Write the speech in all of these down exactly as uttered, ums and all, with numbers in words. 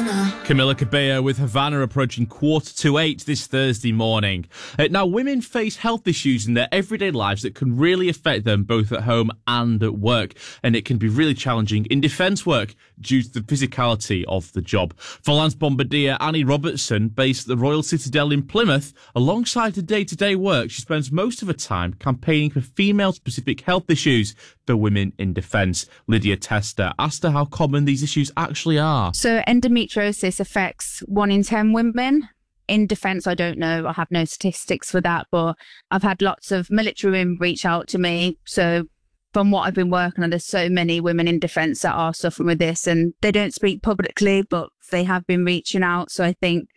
Havana. Camila Cabello with Havana approaching quarter to eight this Thursday morning. Uh, now, women face health issues in their everyday lives that can really affect them both at home and at work. And it can be really challenging in defence work due to the physicality of the job. For Lance Bombardier, Annie Robertson, based at the Royal Citadel in Plymouth, alongside her day-to-day work, she spends most of her time campaigning for female-specific health issues for women in defence. Lydia Tester asked her how common these issues actually are. So endometriosis affects one in ten women. In defence, I don't know. I have no statistics for that, but I've had lots of military women reach out to me. So from what I've been working on, there's so many women in defence that are suffering with this, and they don't speak publicly, but they have been reaching out. So I think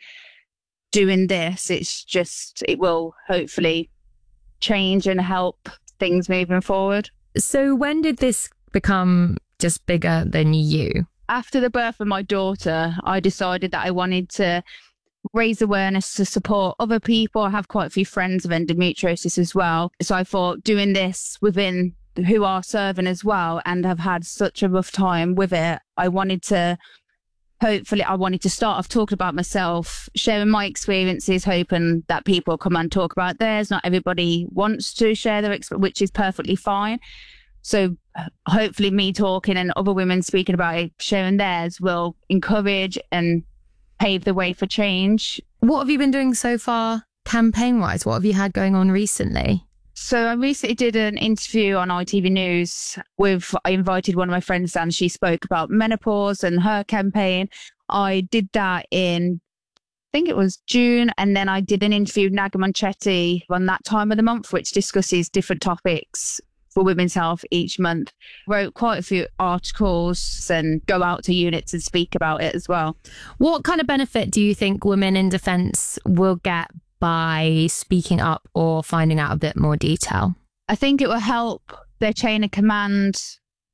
doing this, it's just, it will hopefully change and help things moving forward. So when did this become just bigger than you? After the birth of my daughter, I decided that I wanted to raise awareness to support other people. I have quite a few friends of endometriosis as well. So I thought doing this within who are serving as well and have had such a rough time with it, I wanted to, hopefully, I wanted to start off talking about myself, sharing my experiences, hoping that people come and talk about theirs. Not everybody wants to share their experience, which is perfectly fine. So hopefully me talking and other women speaking about it, sharing theirs, will encourage and pave the way for change. What have you been doing so far campaign-wise? What have you had going on recently? So I recently did an interview on I T V News with, I invited one of my friends and she spoke about menopause and her campaign. I did that in, I think it was June. And then I did an interview with Naga Monchetti on that time of the month, which discusses different topics for women's health each month. Wrote quite a few articles and go out to units and speak about it as well. What kind of benefit do you think women in defence will get by speaking up or finding out a bit more detail? I think it will help their chain of command.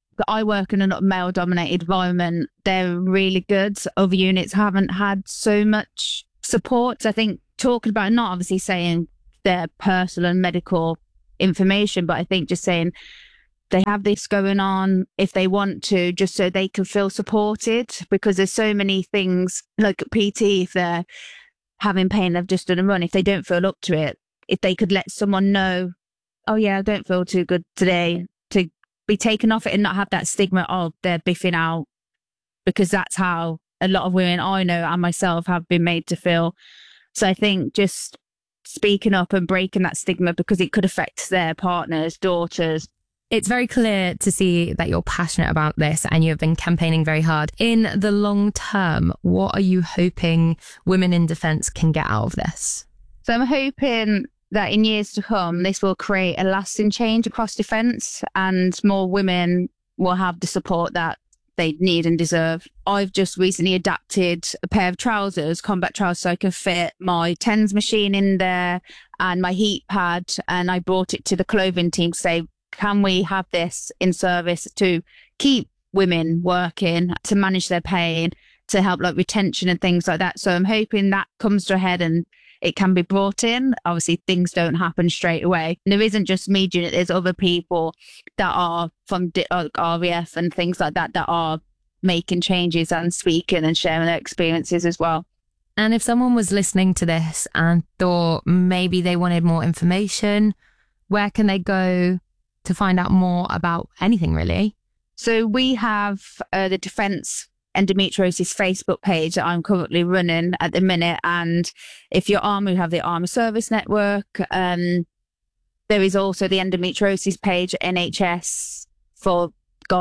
I work in a male-dominated environment. They're really good. Other units haven't had so much support. I think talking about, not obviously saying their personal and medical information, but I think just saying they have this going on if they want to, just so they can feel supported, because there's so many things like P T, if they're having pain, they've just done a run, if they don't feel up to it, if they could let someone know, oh yeah, I don't feel too good today, to be taken off it and not have that stigma, oh, they're biffing out, because that's how a lot of women I know and myself have been made to feel. So I think just speaking up and breaking that stigma, because it could affect their partners, daughters. It's very clear to see that you're passionate about this and you have been campaigning very hard. In the long term, what are you hoping women in defence can get out of this? So I'm hoping that in years to come, this will create a lasting change across defence and more women will have the support that they need and deserve. I've just recently adapted a pair of trousers, combat trousers, so I can fit my TENS machine in there and my heat pad. And I brought it to the clothing team to say, can we have this in service to keep women working, to manage their pain, to help like retention and things like that. So I'm hoping that comes to a head and it can be brought in. Obviously, things don't happen straight away. And there isn't just me doing it. There's other people that are from R A F and things like that that are making changes and speaking and sharing their experiences as well. And if someone was listening to this and thought maybe they wanted more information, where can they go to find out more about anything, really? So we have uh, the Defence Endometriosis Facebook page that I'm currently running at the minute. And if you're armed, we have the Army Service Network. Um, there is also the endometriosis page, N H S, for,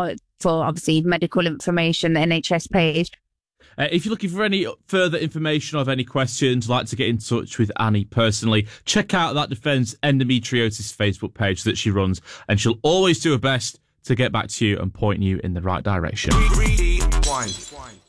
for obviously medical information, the N H S page. Uh, if you're looking for any further information or have any questions, like to get in touch with Annie personally, check out that Defence Endometriosis Facebook page that she runs, and she'll always do her best to get back to you and point you in the right direction. Rewind.